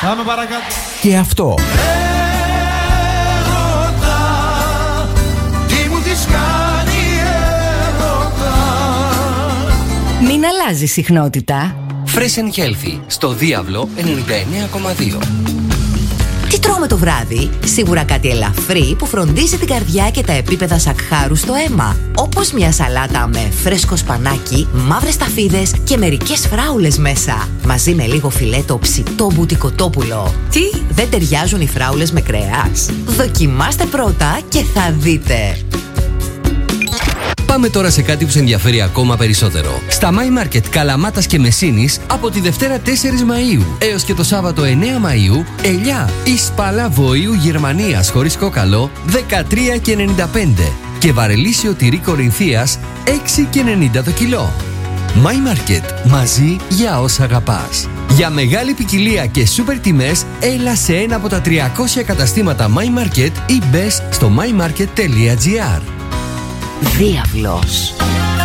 Πάμε παρακάτω. Και αυτό. Έρωτα, τι μου τις κάνει έρωτα. Μην αλλάζει συχνότητα. Fresh and Healthy, στο Διάβλο 99,2. Τι τρώμε το βράδυ? Σίγουρα κάτι ελαφρύ που φροντίζει την καρδιά και τα επίπεδα σακχάρου στο αίμα. Όπως μια σαλάτα με φρέσκο σπανάκι, μαύρες σταφίδες και μερικές φράουλες μέσα. Μαζί με λίγο φιλέτο ψητό μπουτικοτόπουλο. Τι, δεν ταιριάζουν οι φράουλες με κρέας? Δοκιμάστε πρώτα και θα δείτε. Πάμε τώρα σε κάτι που σε ενδιαφέρει ακόμα περισσότερο. Στα My Market Καλαμάτας και Μεσσήνης από τη Δευτέρα 4 Μαΐου έως και το Σάββατο 9 Μαΐου, ελιά ή σπάλα βοήου Γερμανίας χωρίς κόκαλο 13,95 και βαρελίσιο τυρί Κορινθίας 6,90 το κιλό. My Market, μαζί για όσα αγαπάς. Για μεγάλη ποικιλία και σούπερ τιμές, έλα σε ένα από τα 300 καταστήματα My Market ή μπες στο mymarket.gr. Διάβλος.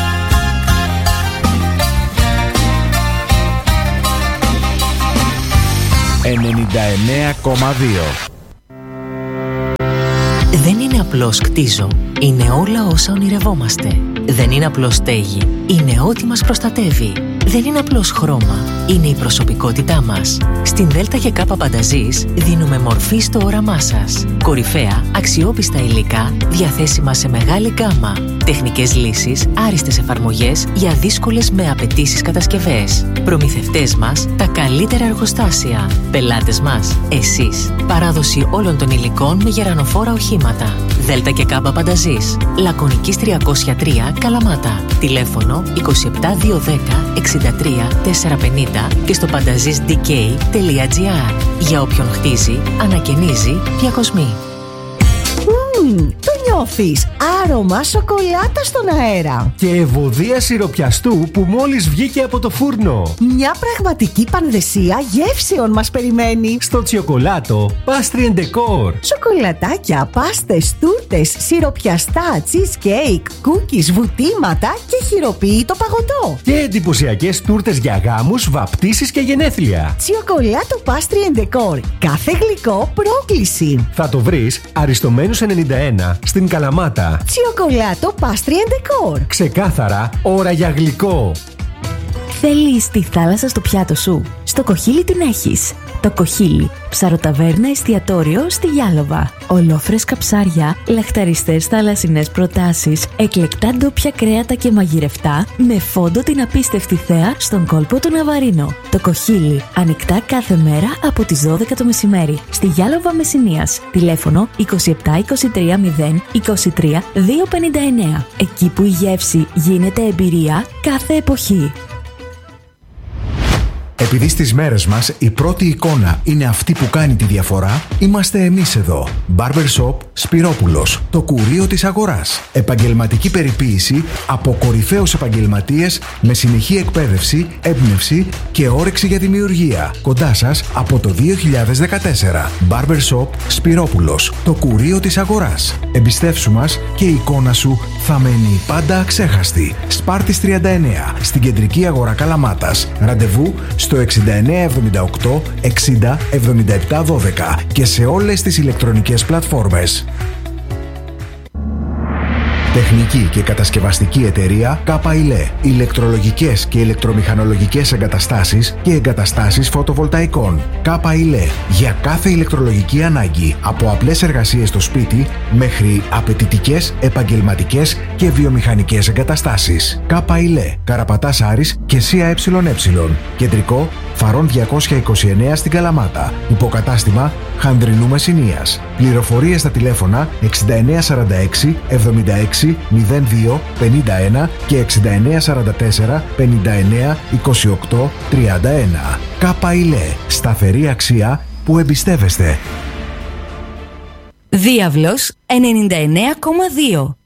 Δεν είναι απλώς κτίζω, είναι όλα όσα ονειρευόμαστε. Δεν είναι απλώς στέγη, είναι ό,τι μας προστατεύει. Δεν είναι απλώς χρώμα, είναι η προσωπικότητά μας. Στην Δέλτα και Κάπα Πανταζής δίνουμε μορφή στο όραμά σας. Κορυφαία, αξιόπιστα υλικά, διαθέσιμα σε μεγάλη γκάμα. Τεχνικές λύσεις, άριστες εφαρμογές για δύσκολες με απαιτήσεις κατασκευές. Προμηθευτές μας, τα καλύτερα εργοστάσια. Πελάτες μας, εσείς. Παράδοση όλων των υλικών με γερανοφόρα οχήματα. Δέλτα και Κάπα Πανταζής. Λακωνικής 303 Καλαμάτα. Τηλέφωνο 27210 63 450 και στο pantazisdk.gr. Για όποιον χτίζει, ανακαινίζει, διακοσμεί. Το νιώθεις? Άρωμα σοκολάτα στον αέρα. Και ευωδία σιροπιαστού που μόλις βγήκε από το φούρνο. Μια πραγματική πανδεσία γεύσεων μας περιμένει. Στο Τσιοκολάτο Pastry & Decor. Σοκολατάκια, πάστες, τούρτες, σιροπιαστά, cheesecake, cookies, βουτήματα και χειροποίητο παγωτό. Και εντυπωσιακές τούρτες για γάμους, βαπτίσεις και γενέθλια. Τσιοκολάτο Pastry & Decor. Κάθε γλυκό πρόκληση. Θα το βρεις Αριστομένους 91 στην Καλαμάτα. Τσιοκολάτο Pastry & Decor. Ξεκάθαρα ώρα για γλυκό. Θέλεις τη θάλασσα στο πιάτο σου? Στο Κοχύλι την έχεις. Το Κοχύλι, ψαροταβέρνα εστιατόριο στη Γιάλοβα. Ολόφρεσκα ψάρια, λαχταριστές θαλασσινές προτάσεις, εκλεκτά ντόπια κρέατα και μαγειρευτά, με φόντο την απίστευτη θέα στον κόλπο του Ναβαρίνο. Το Κοχύλι, ανοιχτά κάθε μέρα από τις 12 το μεσημέρι. Στη Γιάλοβα Μεσσηνίας. Τηλέφωνο 27 23 0 23 259. Εκεί που η γεύση γίνεται εμπειρία κάθε εποχή. Επειδή στις μέρες μας η πρώτη εικόνα είναι αυτή που κάνει τη διαφορά, είμαστε εμείς εδώ. Barbershop Σπυρόπουλος, το κουρείο της αγοράς. Επαγγελματική περιποίηση από κορυφαίους επαγγελματίες με συνεχή εκπαίδευση, έμπνευση και όρεξη για δημιουργία. Κοντά σας από το 2014. Barbershop Σπυρόπουλος, το κουρείο της αγοράς. Εμπιστεύσου μας και η εικόνα σου θα μένει πάντα αξέχαστη. Σπάρτης 39, στην κεντρική αγορά Καλαμάτας. Ραντεβού στο 6978 60 77 12 και σε όλες τις ηλεκτρονικές πλατφόρμες. Τεχνική και κατασκευαστική εταιρεία ΚΑΠΑΙΛΕ. Ηλεκτρολογικές και ηλεκτρομηχανολογικές εγκαταστάσεις και εγκαταστάσεις φωτοβολταϊκών. ΚΑΠΑΙΛΕ. Για κάθε ηλεκτρολογική ανάγκη. Από απλές εργασίες στο σπίτι μέχρι απαιτητικές, επαγγελματικές και βιομηχανικές εγκαταστάσεις. ΚΑΠΑΙΛΕ. Καραπατάς Άρης και ΣΥΑΕ. Κεντρικό Φαρών 229 στην Καλαμάτα. Υποκατάστημα Χανδρινού Μεσσηνίας. Πληροφορίες στα τηλέφωνα 6946 76 02 51 και 6944 59 28 31. ΚΑΠΑΙΛΕ. Σταθερή αξία που εμπιστεύεστε. Διάβλος 99,2.